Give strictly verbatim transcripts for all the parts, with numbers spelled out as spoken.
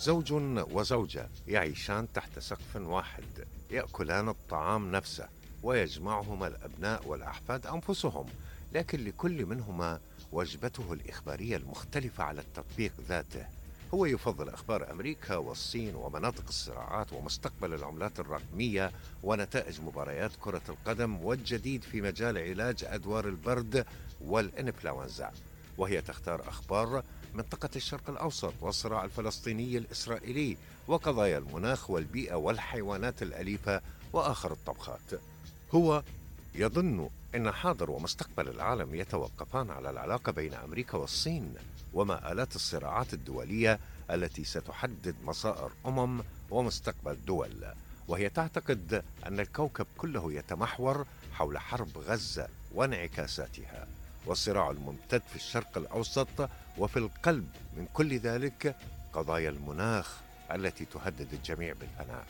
زوج وزوجة يعيشان تحت سقف واحد، يأكلان الطعام نفسه، ويجمعهما الأبناء والأحفاد أنفسهم، لكن لكل منهما وجبته الإخبارية المختلفة على التطبيق ذاته. هو يفضل أخبار أمريكا والصين ومناطق الصراعات ومستقبل العملات الرقمية ونتائج مباريات كرة القدم والجديد في مجال علاج أدوار البرد والإنفلونزا، وهي تختار أخبار منطقة الشرق الأوسط والصراع الفلسطيني الإسرائيلي وقضايا المناخ والبيئة والحيوانات الأليفة وآخر الطبخات. هو يظن أن حاضر ومستقبل العالم يتوقفان على العلاقة بين أمريكا والصين وما آلات الصراعات الدولية التي ستحدد مصائر أمم ومستقبل دول، وهي تعتقد أن الكوكب كله يتمحور حول حرب غزة وانعكاساتها والصراع الممتد في الشرق الأوسط، وفي القلب من كل ذلك قضايا المناخ التي تهدد الجميع بالفناء.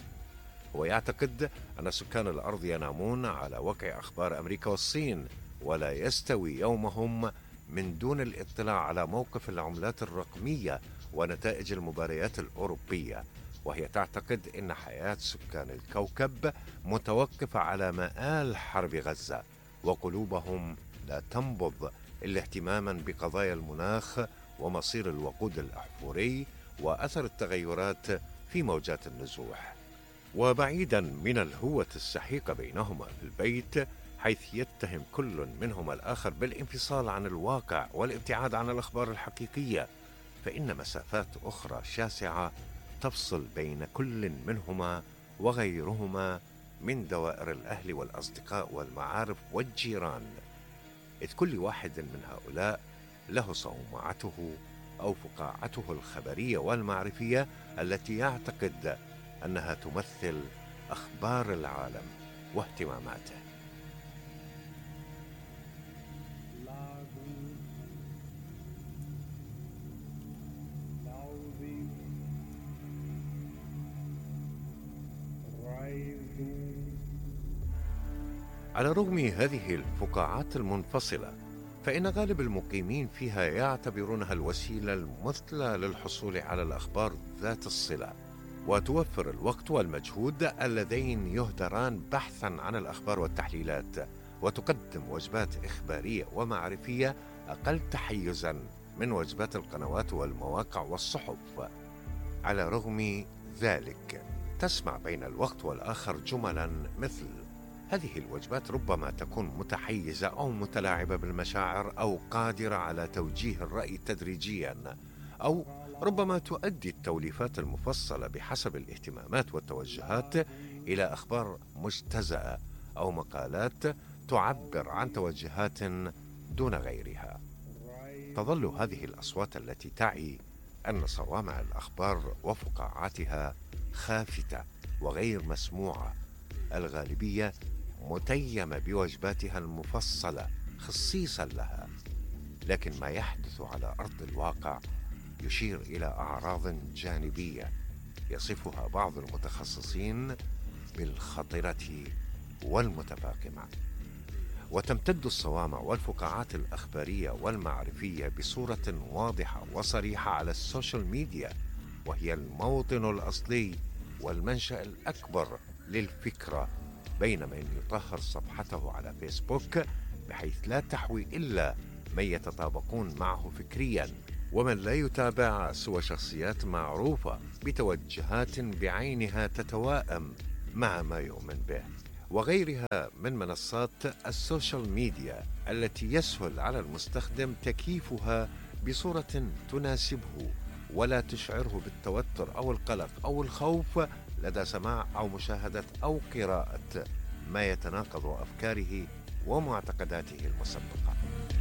ويعتقد أن سكان الأرض ينامون على وقع أخبار أمريكا والصين، ولا يستوي يومهم من دون الاطلاع على موقف العملات الرقمية ونتائج المباريات الأوروبية، وهي تعتقد أن حياة سكان الكوكب متوقفة على مآل حرب غزة، وقلوبهم لا تنبض إلا اهتماما بقضايا المناخ ومصير الوقود الأحفوري وأثر التغيرات في موجات النزوح. وبعيدا من الهوة السحيقة بينهما في البيت، حيث يتهم كل منهما الآخر بالانفصال عن الواقع والابتعاد عن الأخبار الحقيقية، فإن مسافات أخرى شاسعة تفصل بين كل منهما وغيرهما من دوائر الأهل والأصدقاء والمعارف والجيران، إذ كل واحد من هؤلاء له صومعته أو فقاعته الخبرية والمعرفية التي يعتقد أنها تمثل أخبار العالم واهتماماته. على رغم هذه الفقاعات المنفصلة، فإن غالب المقيمين فيها يعتبرونها الوسيلة المثلى للحصول على الأخبار ذات الصلة، وتوفر الوقت والمجهود اللذين يهدران بحثا عن الأخبار والتحليلات، وتقدم وجبات إخبارية ومعرفية أقل تحيزا من وجبات القنوات والمواقع والصحف. على رغم ذلك، تسمع بين الوقت والآخر جملا مثل: هذه الوجبات ربما تكون متحيزة أو متلاعبة بالمشاعر أو قادرة على توجيه الرأي تدريجيا، أو ربما تؤدي التوليفات المفصلة بحسب الاهتمامات والتوجهات إلى أخبار مجتزأة أو مقالات تعبر عن توجهات دون غيرها. تظل هذه الأصوات التي تعي أن صوامع الأخبار وفقاعاتها خافتة وغير مسموعة، الغالبية متيمة بوجباتها المفصلة خصيصا لها، لكن ما يحدث على أرض الواقع يشير إلى أعراض جانبية يصفها بعض المتخصصين بالخطرة والمتفاقمة. وتمتد الصوامع والفقاعات الأخبارية والمعرفية بصورة واضحة وصريحة على السوشيال ميديا، وهي الموطن الأصلي والمنشأ الأكبر للفكرة، بين من يطهر صفحته على فيسبوك بحيث لا تحوي إلا من يتطابقون معه فكريا، ومن لا يتابع سوى شخصيات معروفة بتوجهات بعينها تتوائم مع ما يؤمن به، وغيرها من منصات السوشيال ميديا التي يسهل على المستخدم تكييفها بصورة تناسبه ولا تشعره بالتوتر أو القلق أو الخوف لدى سماع أو مشاهدة أو قراءة ما يتناقض أفكاره ومعتقداته المسبقة.